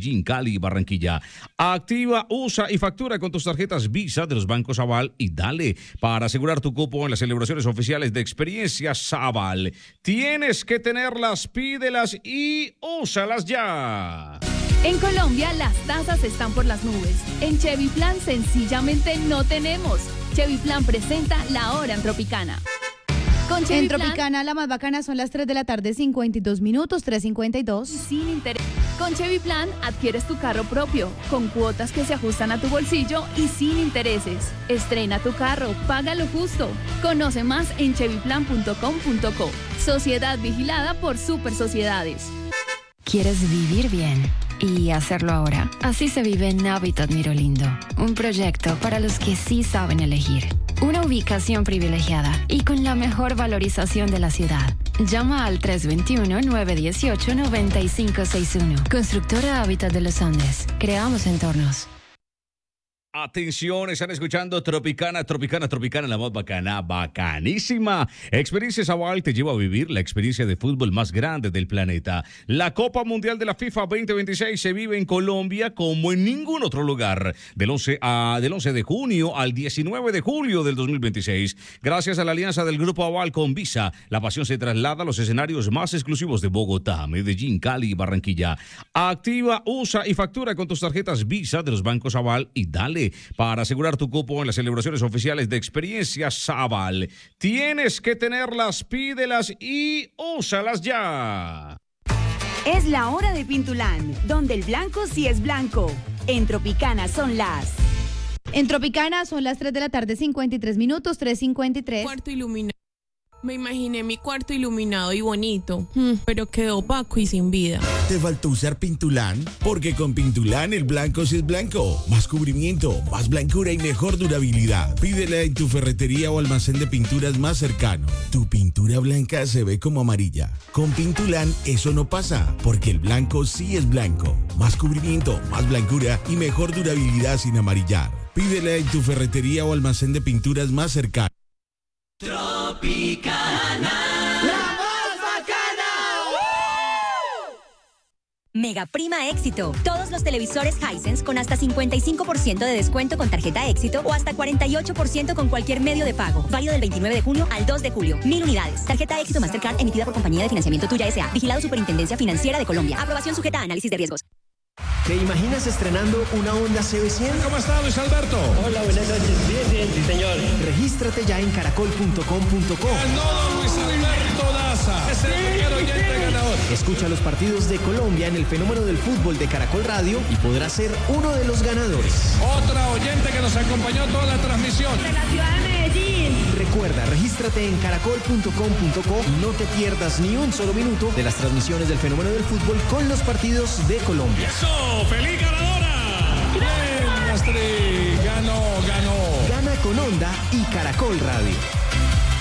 Medellín, Cali y Barranquilla. Activa, usa y factura con tus tarjetas Visa de los bancos Aval y dale para asegurar tu cupo en las celebraciones oficiales de Experiencias Aval. Tienes que tenerlas, pídelas y úsalas ya. En Colombia las tasas están por las nubes. En Chevy Plan sencillamente no tenemos. Chevy Plan presenta La Hora en Tropicana. Con Chevy en Tropicana la más bacana son las 3 de la tarde, 52 minutos, 3:52. Sin interés. Con Chevy Plan adquieres tu carro propio, con cuotas que se ajustan a tu bolsillo y sin intereses. Estrena tu carro, paga lo justo. Conoce más en chevyplan.com.co. Sociedad vigilada por Super Sociedades. ¿Quieres vivir bien y hacerlo ahora? Así se vive en Habitat Mirolindo, un proyecto para los que sí saben elegir. Una ubicación privilegiada y con la mejor valorización de la ciudad. Llama al 321-918-9561. Constructora Hábitat de los Andes. Creamos entornos. Atención, están escuchando Tropicana, la más bacana, bacanísima. Experiencias Aval te lleva a vivir la experiencia de fútbol más grande del planeta. La Copa Mundial de la FIFA 2026 se vive en Colombia como en ningún otro lugar. Del 11 de junio al 19 de julio del 2026. Gracias a la alianza del Grupo Aval con Visa, la pasión se traslada a los escenarios más exclusivos de Bogotá, Medellín, Cali y Barranquilla. Activa, usa y factura con tus tarjetas Visa de los bancos Aval y dale para asegurar tu cupo en las celebraciones oficiales de Experiencias Aval. Tienes que tenerlas, pídelas y úsalas ya. Es la hora de Pintulán, donde el blanco sí es blanco. En Tropicana son las... En Tropicana son las 3 de la tarde, 53 minutos, 3:53. Cuarto iluminado. Me imaginé mi cuarto iluminado y bonito, pero quedó opaco y sin vida. ¿Te faltó usar Pintulán? Porque con Pintulán el blanco sí es blanco. Más cubrimiento, más blancura y mejor durabilidad. Pídela en tu ferretería o almacén de pinturas más cercano. Tu pintura blanca se ve como amarilla. Con Pintulán eso no pasa, porque el blanco sí es blanco. Más cubrimiento, más blancura y mejor durabilidad sin amarillar. Pídela en tu ferretería o almacén de pinturas más cercano. Tropicana, la más bacana. Mega Prima Éxito. Todos los televisores Hisense con hasta 55% de descuento con tarjeta Éxito o hasta 48% con cualquier medio de pago. Válido del 29 de junio al 2 de julio. 1000 unidades. Tarjeta Éxito Mastercard emitida por Compañía de Financiamiento Tuya S.A. Vigilado Superintendencia Financiera de Colombia. Aprobación sujeta a análisis de riesgos. ¿Te imaginas estrenando una Honda CB100? ¿Cómo está, Luis Alberto? Hola, buenas noches. Bien, sí, señor. Regístrate ya en caracol.com.co. Ganó Luis Alberto Daza. Es el primer oyente ganador. Escucha los partidos de Colombia en el fenómeno del fútbol de Caracol Radio y podrás ser uno de los ganadores. Otra oyente que nos acompañó toda la transmisión. De la ciudad de Medellín. Recuerda, regístrate en caracol.com.co y no te pierdas ni un solo minuto de las transmisiones del fenómeno del fútbol con los partidos de Colombia. ¡Eso! ¡Feliz ganadora! ¡Bien, Astrid! ¡Ganó! Gana con Honda y Caracol Radio.